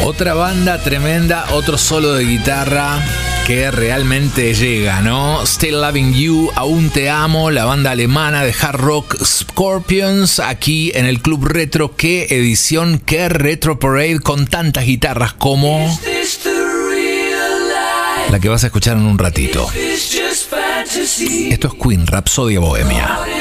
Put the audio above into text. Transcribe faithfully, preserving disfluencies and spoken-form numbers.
Otra banda tremenda, otro solo de guitarra que realmente llega, ¿no? Still Loving You, Aún Te Amo, la banda alemana de hard rock Scorpions, aquí en el Club Retro. Qué edición, qué Retro Parade con tantas guitarras como la que vas a escuchar en un ratito. Esto es Queen, Rapsodia Bohemia.